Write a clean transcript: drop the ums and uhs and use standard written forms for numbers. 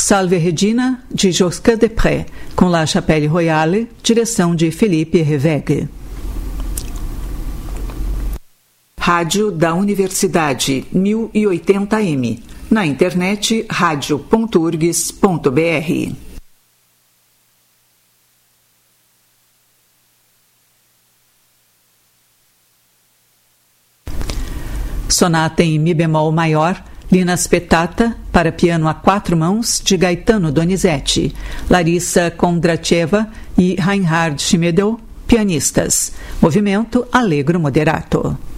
Salve Regina, de Josquin des Prés, com La Chapelle Royale, direção de Philippe Hervégue. Rádio da Universidade 1080m. Na internet, radio.urgs.br. Sonata em Mi bemol maior, Lina Spetata, para piano a 4 mãos, de Gaetano Donizetti, Larissa Kondratcheva e Reinhard Schmidl, pianistas. Movimento Allegro moderato.